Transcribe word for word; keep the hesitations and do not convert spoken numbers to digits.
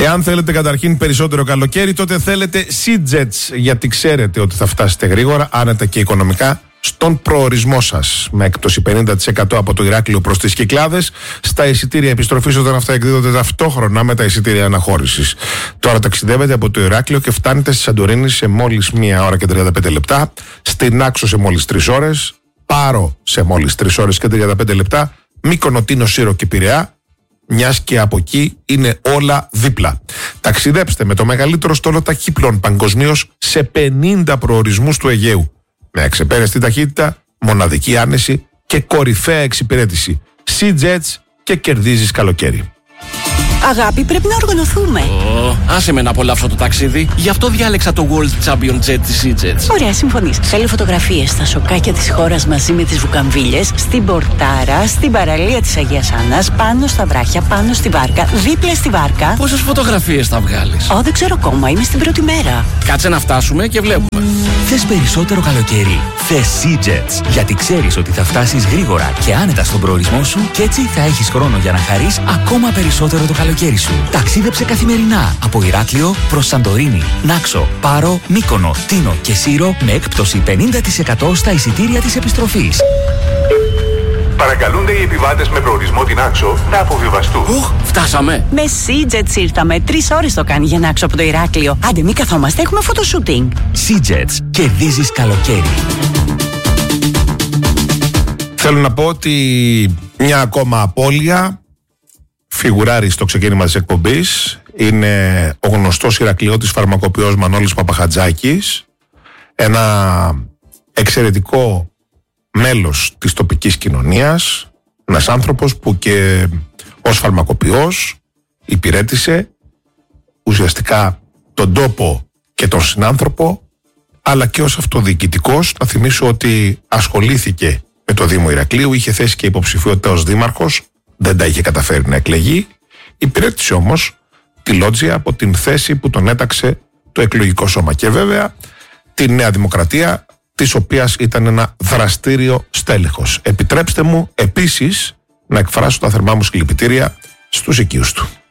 Εάν θέλετε καταρχήν περισσότερο καλοκαίρι, τότε θέλετε SeaJets, γιατί ξέρετε ότι θα φτάσετε γρήγορα, άνετα και οικονομικά στον προορισμό σας. Με έκπτωση πενήντα τοις εκατό από το Ηράκλειο προς τις Κυκλάδες, στα εισιτήρια επιστροφής όταν αυτά εκδίδονται ταυτόχρονα με τα εισιτήρια αναχώρησης. Τώρα ταξιδεύετε από το Ηράκλειο και φτάνετε στη Σαντορίνη σε μόλις μία ώρα και τριάντα πέντε λεπτά, στην Άξο σε μόλις τρεις ώρες, Πάρο σε μόλις τρεις ώρες και τριάντα πέντε λεπτά, Μύκονο, Τίνο, Σύρο και Πειραιά, μιας και από εκεί είναι όλα δίπλα. Ταξιδέψτε με το μεγαλύτερο στόλο ταχύπλων παγκοσμίως σε πενήντα προορισμούς του Αιγαίου. Με αξεπέραστη ταχύτητα, μοναδική άνεση και κορυφαία εξυπηρέτηση. SeaJets και κερδίζεις καλοκαίρι. Αγάπη, πρέπει να οργανωθούμε. Oh, άσε με να απολαύσω το ταξίδι. Γι' αυτό διάλεξα το World Champion Jet της SeaJets. Ωραία, συμφωνείς. Θέλω φωτογραφίες στα σοκάκια της χώρας μαζί με τις βουκαμβίλες, στην Πορτάρα, στην παραλία της Αγίας Άννας, πάνω στα βράχια, πάνω στη βάρκα, δίπλα στη βάρκα. Πόσες φωτογραφίες θα βγάλεις? Ω, δεν ξέρω ακόμα, είμαι στην πρώτη μέρα. Κάτσε να φτάσουμε και βλέπουμε. Θες περισσότερο καλοκαίρι? Θες SeaJets, γιατί ξέρεις ότι θα φτάσεις γρήγορα και άνετα στον προορισμό σου και έτσι θα έχεις χρόνο για να χαρείς ακόμα περισσότερο το καλοκαίρι σου. Ταξίδεψε καθημερινά από Ηράκλειο προς Σαντορίνη, Νάξο, Πάρο, Μύκονο, Τίνο και Σύρο με έκπτωση πενήντα τοις εκατό στα εισιτήρια της επιστροφής. Παρακαλούνται οι επιβάτες με προορισμό την Άξο να αποβιβαστούν. Οχ, φτάσαμε. Με SeaJets ήρθαμε. Τρεις ώρες το κάνει για να Άξο από το Ηράκλειο. Άντε, μη καθόμαστε, έχουμε φωτοσούτινγκ. SeaJets, κερδίζεις καλοκαίρι. Θέλω να πω ότι μια ακόμα απώλεια φιγουράρει στο ξεκίνημα της εκπομπής. Είναι ο γνωστός Ηρακλειώτης φαρμακοποιός Μανώλης Παπαχατζάκης, ένα εξαιρετικό μέλος της τοπικής κοινωνίας, ένας άνθρωπος που και ως φαρμακοποιός υπηρέτησε ουσιαστικά τον τόπο και τον συνάνθρωπο, αλλά και ως αυτοδιοικητικός. Να θυμίσω ότι ασχολήθηκε με το Δήμο Ηρακλείου, είχε θέσει και υποψηφιότητα ως δήμαρχος, δεν τα είχε καταφέρει να εκλεγεί. Υπηρέτησε όμως τη Λότζια από την θέση που τον έταξε το εκλογικό σώμα και βέβαια τη Νέα Δημοκρατία, της οποίας ήταν ένα δραστήριο στέλεχος. Επιτρέψτε μου επίσης να εκφράσω τα θερμά μου συλληπιτήρια στους οικείους του.